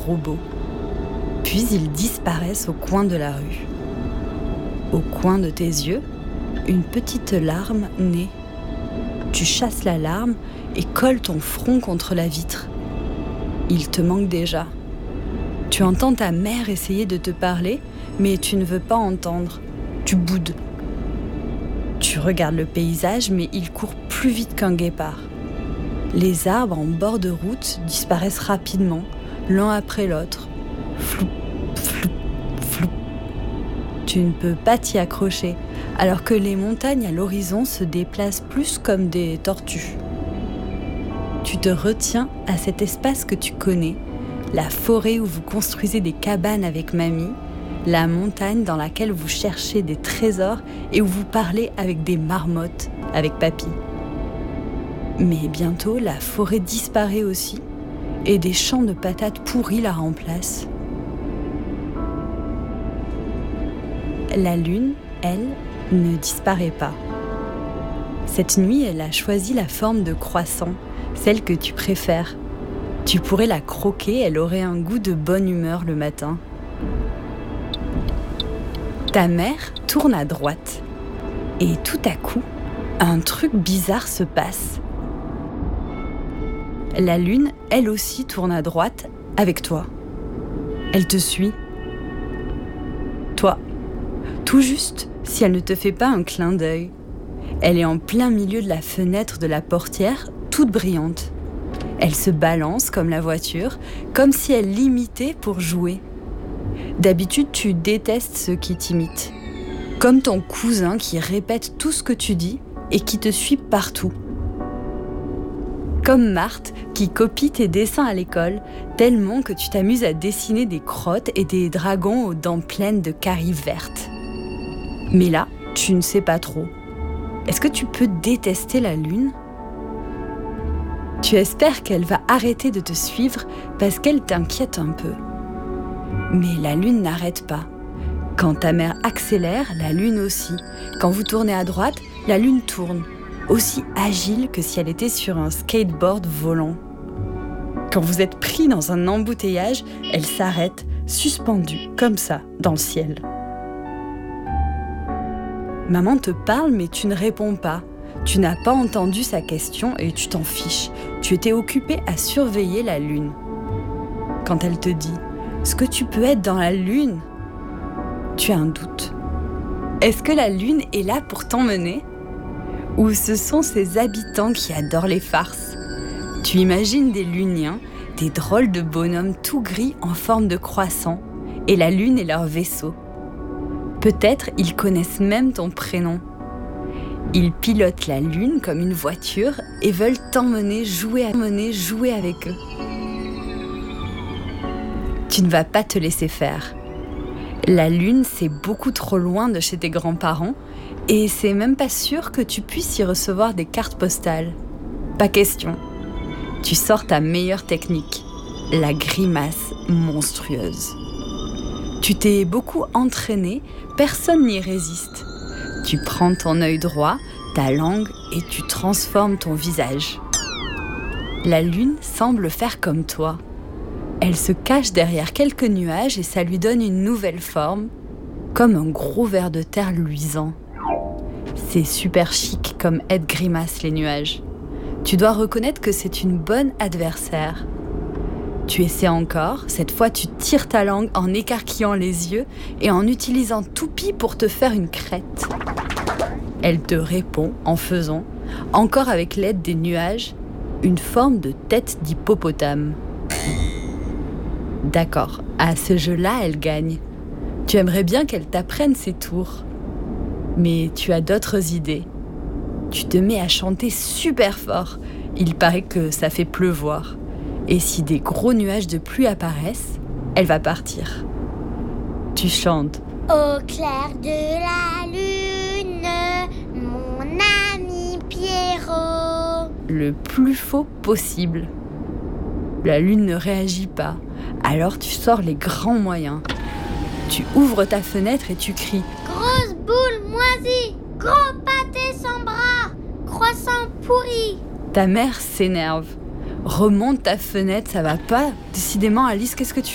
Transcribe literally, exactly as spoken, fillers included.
robots. Puis ils disparaissent au coin de la rue. Au coin de tes yeux, une petite larme naît. Tu chasses la larme et colles ton front contre la vitre. Il te manque déjà. Tu entends ta mère essayer de te parler, mais tu ne veux pas entendre. Tu boudes. Tu regardes le paysage, mais il court plus vite qu'un guépard. Les arbres en bord de route disparaissent rapidement, l'un après l'autre. Floup, floup, floup. Tu ne peux pas t'y accrocher, alors que les montagnes à l'horizon se déplacent plus comme des tortues. Tu te retiens à cet espace que tu connais, la forêt où vous construisez des cabanes avec mamie, la montagne dans laquelle vous cherchez des trésors et où vous parlez avec des marmottes, avec papy. Mais bientôt, la forêt disparaît aussi et des champs de patates pourries la remplacent. La lune, elle, ne disparaît pas. Cette nuit, elle a choisi la forme de croissant, celle que tu préfères. Tu pourrais la croquer, elle aurait un goût de bonne humeur le matin. Ta mère tourne à droite. Et tout à coup, un truc bizarre se passe. La lune, elle aussi, tourne à droite avec toi. Elle te suit. Toi, tout juste, si elle ne te fait pas un clin d'œil. Elle est en plein milieu de la fenêtre de la portière, toute brillante. Elle se balance comme la voiture, comme si elle l'imitait pour jouer. D'habitude, tu détestes ceux qui t'imitent. Comme ton cousin qui répète tout ce que tu dis et qui te suit partout. Comme Marthe qui copie tes dessins à l'école, tellement que tu t'amuses à dessiner des crottes et des dragons aux dents pleines de caries vertes. Mais là, tu ne sais pas trop. Est-ce que tu peux détester la lune ? Tu espères qu'elle va arrêter de te suivre parce qu'elle t'inquiète un peu. Mais la lune n'arrête pas. Quand ta mère accélère, la lune aussi. Quand vous tournez à droite, la lune tourne. Aussi agile que si elle était sur un skateboard volant. Quand vous êtes pris dans un embouteillage, elle s'arrête, suspendue, comme ça, dans le ciel. Maman te parle, mais tu ne réponds pas. Tu n'as pas entendu sa question et tu t'en fiches. Tu étais occupée à surveiller la lune. Quand elle te dit « Est-ce que tu peux être dans la lune ?» Tu as un doute. Est-ce que la lune est là pour t'emmener ? Ou ce sont ses habitants qui adorent les farces ? Tu imagines des luniens, des drôles de bonhommes tout gris en forme de croissant, et la lune est leur vaisseau. Peut-être ils connaissent même ton prénom. Ils pilotent la lune comme une voiture et veulent t'emmener jouer, t'emmener jouer avec eux. Tu ne vas pas te laisser faire. La lune, c'est beaucoup trop loin de chez tes grands-parents et c'est même pas sûr que tu puisses y recevoir des cartes postales. Pas question. Tu sors ta meilleure technique, la grimace monstrueuse. Tu t'es beaucoup entraîné, personne n'y résiste. Tu prends ton œil droit, ta langue et tu transformes ton visage. La lune semble faire comme toi. Elle se cache derrière quelques nuages et ça lui donne une nouvelle forme, comme un gros ver de terre luisant. C'est super chic comme aide grimace les nuages. Tu dois reconnaître que c'est une bonne adversaire. Tu essaies encore, cette fois tu tires ta langue en écarquillant les yeux et en utilisant toupie pour te faire une crête. Elle te répond en faisant, encore avec l'aide des nuages, une forme de tête d'hippopotame. D'accord, à ce jeu-là, elle gagne. Tu aimerais bien qu'elle t'apprenne ses tours. Mais tu as d'autres idées. Tu te mets à chanter super fort. Il paraît que ça fait pleuvoir. Et si des gros nuages de pluie apparaissent, elle va partir. Tu chantes. Au clair de la lune, mon ami Pierrot. Le plus faux possible. La lune ne réagit pas. Alors tu sors les grands moyens. Tu ouvres ta fenêtre et tu cries. Grosse boule moisie, gros pâté sans bras, croissant pourri. Ta mère s'énerve. Remonte ta fenêtre, ça va pas. Décidément, Alice, qu'est-ce que tu